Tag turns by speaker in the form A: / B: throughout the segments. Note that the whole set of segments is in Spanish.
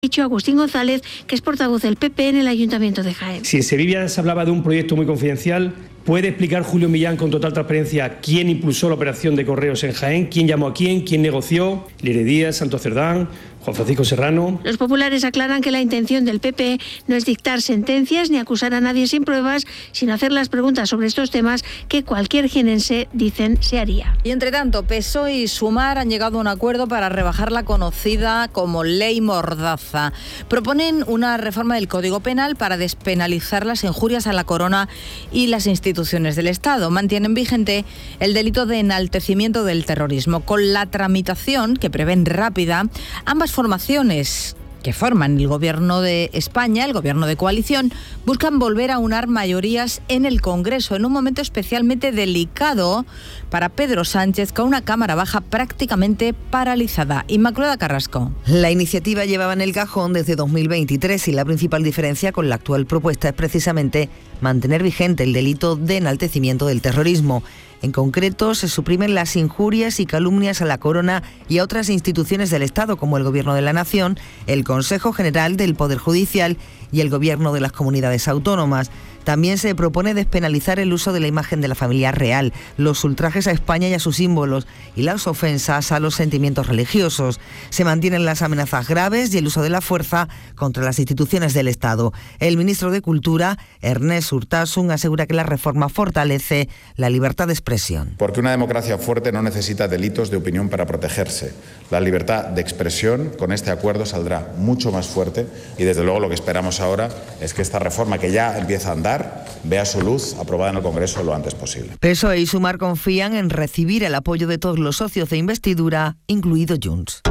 A: Dicho Agustín González, que es portavoz del PP en el Ayuntamiento de Jaén.
B: Si en Sevilla se hablaba de un proyecto muy confidencial, ¿puede explicar Julio Millán con total transparencia quién impulsó la operación de Correos en Jaén, quién llamó a quién negoció? Lire Díaz, Santo Cerdán, Juan Francisco Serrano.
A: Los populares aclaran que la intención del PP no es dictar sentencias ni acusar a nadie sin pruebas, sino hacer las preguntas sobre estos temas que cualquier jienense, dicen, se haría.
C: Y entre tanto, PSOE y Sumar han llegado a un acuerdo para rebajar la conocida como Ley Mordaza. Proponen una reforma del Código Penal para despenalizar las injurias a la corona y las instituciones del Estado. Mantienen vigente el delito de enaltecimiento del terrorismo. Con la tramitación, que prevén rápida, ambas formaciones que forman el Gobierno de España, el Gobierno de coalición, buscan volver a unar mayorías en el Congreso en un momento especialmente delicado para Pedro Sánchez, con una Cámara Baja prácticamente paralizada. Inmaculada Carrasco.
D: La iniciativa llevaba en el cajón desde 2023 y la principal diferencia con la actual propuesta es precisamente mantener vigente el delito de enaltecimiento del terrorismo. En concreto, se suprimen las injurias y calumnias a la corona y a otras instituciones del Estado, como el Gobierno de la Nación, el Consejo General del Poder Judicial y el Gobierno de las Comunidades Autónomas. También se propone despenalizar el uso de la imagen de la familia real, los ultrajes a España y a sus símbolos y las ofensas a los sentimientos religiosos. Se mantienen las amenazas graves y el uso de la fuerza contra las instituciones del Estado. El ministro de Cultura, Ernest Urtasun, asegura que la reforma fortalece la libertad de expresión.
E: Porque una democracia fuerte no necesita delitos de opinión para protegerse. La libertad de expresión con este acuerdo saldrá mucho más fuerte y desde luego lo que esperamos ahora es que esta reforma, que ya empieza a andar, vea su luz aprobada en el Congreso lo antes posible.
D: PSOE y Sumar confían en recibir el apoyo de todos los socios de investidura, incluido Junts.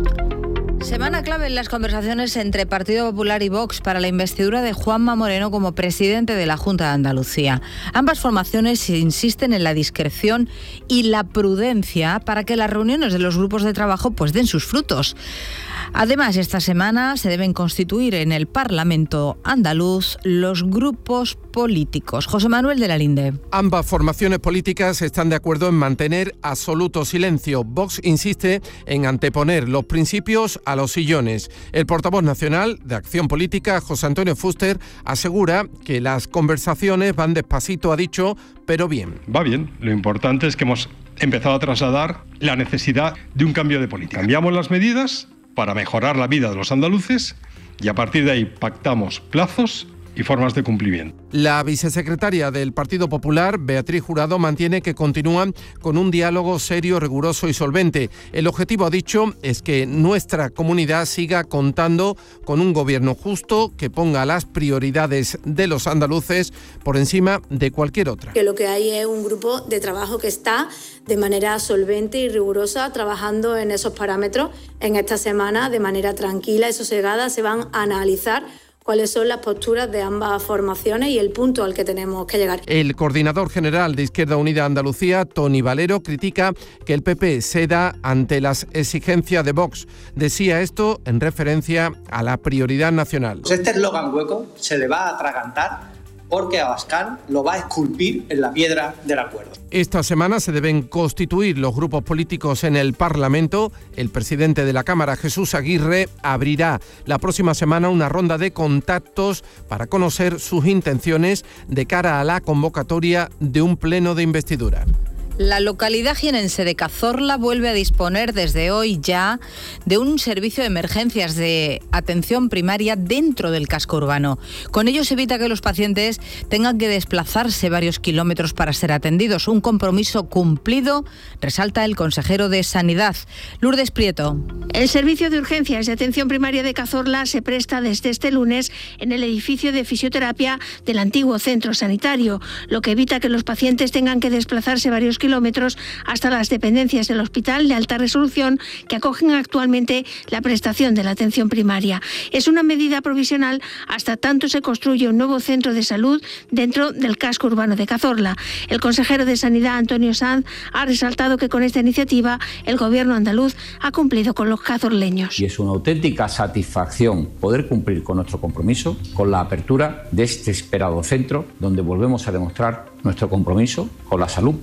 C: Semana clave en las conversaciones entre Partido Popular y Vox para la investidura de Juanma Moreno como presidente de la Junta de Andalucía. Ambas formaciones insisten en la discreción y la prudencia para que las reuniones de los grupos de trabajo pues den sus frutos. Además, esta semana se deben constituir en el Parlamento andaluz los grupos políticos. José Manuel de la Linde.
F: Ambas formaciones políticas están de acuerdo en mantener absoluto silencio. Vox insiste en anteponer los principios a los sillones. El portavoz nacional de Acción Política, José Antonio Fuster, asegura que las conversaciones van despacito, ha dicho, pero bien.
G: Va bien. Lo importante es que hemos empezado a trasladar la necesidad de un cambio de política. Cambiamos las medidas para mejorar la vida de los andaluces y a partir de ahí pactamos plazos y formas de cumplimiento.
F: La vicesecretaria del Partido Popular, Beatriz Jurado, mantiene que continúan con un diálogo serio, riguroso y solvente. El objetivo, ha dicho, es que nuestra comunidad siga contando con un gobierno justo que ponga las prioridades de los andaluces por encima de cualquier otra.
H: Que lo que hay es un grupo de trabajo que está de manera solvente y rigurosa trabajando en esos parámetros. En esta semana, de manera tranquila y sosegada, se van a analizar cuáles son las posturas de ambas formaciones y el punto al que tenemos que llegar.
F: El coordinador general de Izquierda Unida Andalucía, Tony Valero, critica que el PP ceda ante las exigencias de Vox. Decía esto en referencia a la prioridad nacional.
I: Este eslogan hueco se le va a atragantar porque Abascal lo va a esculpir en la piedra del acuerdo.
F: Esta semana se deben constituir los grupos políticos en el Parlamento. El presidente de la Cámara, Jesús Aguirre, abrirá la próxima semana una ronda de contactos para conocer sus intenciones de cara a la convocatoria de un pleno de investidura.
C: La localidad jienense de Cazorla vuelve a disponer desde hoy ya de un servicio de emergencias de atención primaria dentro del casco urbano. Con ello se evita que los pacientes tengan que desplazarse varios kilómetros para ser atendidos. Un compromiso cumplido, resalta el consejero de Sanidad, Lourdes Prieto.
A: El servicio de urgencias de atención primaria de Cazorla se presta desde este lunes en el edificio de fisioterapia del antiguo centro sanitario, lo que evita que los pacientes tengan que desplazarse varios kilómetros hasta las dependencias del hospital de alta resolución que acogen actualmente la prestación de la atención primaria. Es una medida provisional hasta tanto se construye un nuevo centro de salud dentro del casco urbano de Cazorla. El consejero de Sanidad, Antonio Sanz, ha resaltado que con esta iniciativa el gobierno andaluz ha cumplido con los cazorleños.
J: Y es una auténtica satisfacción poder cumplir con nuestro compromiso, con la apertura de este esperado centro, donde volvemos a demostrar nuestro compromiso con la salud pública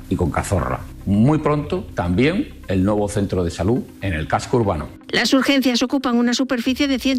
J: y con Cazorla. Muy pronto también el nuevo centro de salud en el casco urbano.
A: Las urgencias ocupan una superficie de 100